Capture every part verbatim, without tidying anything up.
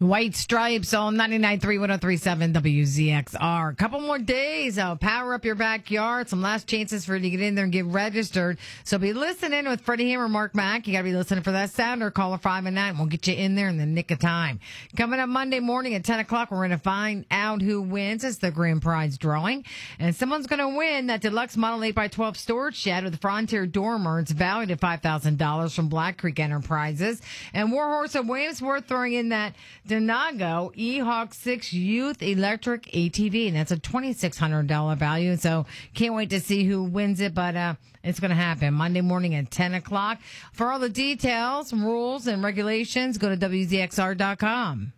White Stripes on ninety-nine point three, one oh three point seven W Z X R. A couple more days. Uh, power up your backyard. Some last chances for you to get in there and get registered. So be listening with Freddie Hammer, Mark Mack. You got to be listening for that sound or call a five and nine. We'll get you in there in the nick of time. Coming up Monday morning at ten o'clock, we're going to find out who wins. It's the grand prize drawing. And someone's going to win that deluxe Model eight by twelve storage shed with Frontier Dormer. It's valued at five thousand dollars from Black Creek Enterprises. And Warhorse of Williamsworth throwing in that Denago E-Hawk six Youth Electric A T V, and that's a twenty-six hundred dollars value. So can't wait to see who wins it, but uh, it's going to happen Monday morning at ten o'clock. For all the details, rules, and regulations, go to W Z X R dot com.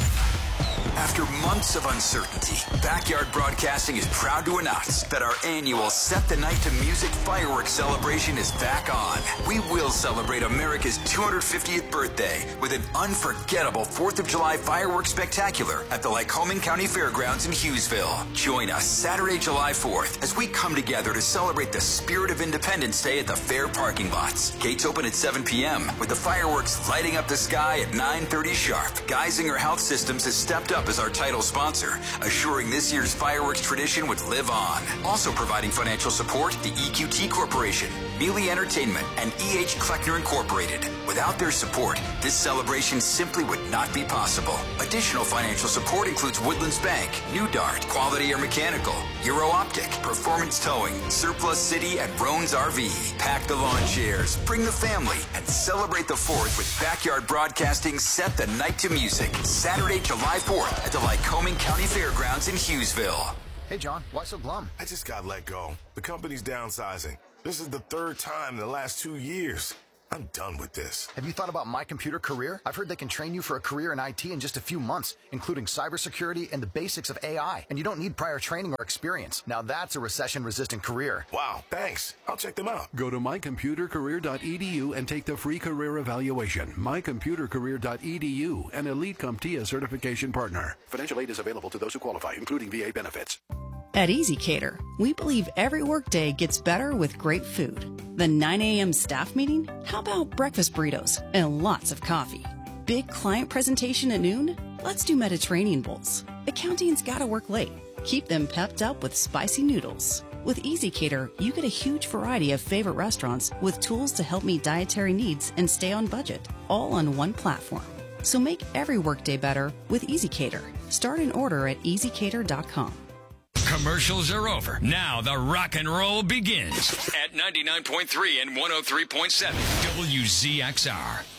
After months of uncertainty, Backyard Broadcasting is proud to announce that our annual Set the Night to Music fireworks celebration is back on. We will celebrate America's two hundred fiftieth birthday with an unforgettable fourth of July fireworks spectacular at the Lycoming County Fairgrounds in Hughesville. Join us Saturday, July fourth, as we come together to celebrate the spirit of Independence Day at the fair parking lots. Gates open at seven p.m. with the fireworks lighting up the sky at nine thirty sharp. Geisinger Health Systems has stepped up as our title sponsor, assuring this year's fireworks tradition would live on. Also providing financial support, the E Q T Corporation, Mealy Entertainment, and E H Kleckner Incorporated. Without their support, this celebration simply would not be possible. Additional financial support includes Woodlands Bank, New Dart, Quality Air Mechanical, Euro Optic, Performance Towing, Surplus City, and Roan's R V. Pack the lawn chairs, bring the family, and celebrate the fourth with Backyard Broadcasting. Set the Night to Music, Saturday, July fourth at the Lycoming County Fairgrounds in Hughesville. Hey, John, why so glum? I just got let go. The company's downsizing. This is the third time in the last two years. I'm done with this. Have you thought about My Computer Career? I've heard they can train you for a career in I T in just a few months, including cybersecurity and the basics of A I. And you don't need prior training or experience. Now that's a recession-resistant career. Wow, thanks. I'll check them out. Go to my computer career dot e d u and take the free career evaluation. my computer career dot e d u, an Elite CompTIA certification partner. Financial aid is available to those who qualify, including V A benefits. At EasyCater, we believe every workday gets better with great food. The nine a.m. staff meeting? How about breakfast burritos and lots of coffee? Big client presentation at noon? Let's do Mediterranean bowls. Accounting's gotta work late. Keep them pepped up with spicy noodles. With EasyCater, you get a huge variety of favorite restaurants with tools to help meet dietary needs and stay on budget, all on one platform. So make every workday better with EasyCater. Start an order at easy cater dot com. Commercials are over. Now the rock and roll begins at ninety-nine point three and one oh three point seven W Z X R.